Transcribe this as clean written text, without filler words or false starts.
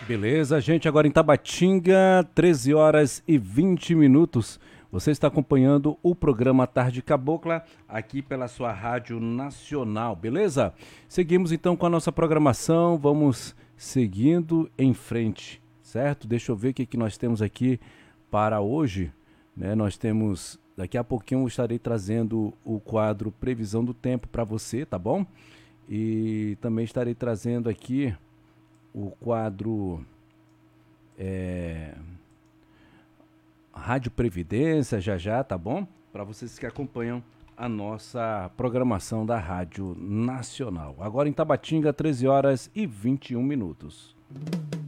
Beleza, gente, agora em Tabatinga, 13 horas e 20 minutos. Você está acompanhando o programa Tarde Cabocla aqui pela sua Rádio Nacional, beleza? Seguimos então com a nossa programação, vamos seguindo em frente, certo? Deixa eu ver o que nós temos aqui para hoje, né? Nós temos, daqui a pouquinho eu estarei trazendo o quadro Previsão do Tempo para você, tá bom? E também estarei trazendo aqui o quadro Rádio Previdência, já já, tá bom? Para vocês que acompanham a nossa programação da Rádio Nacional. Agora em Tabatinga, 13 horas e 21 minutos.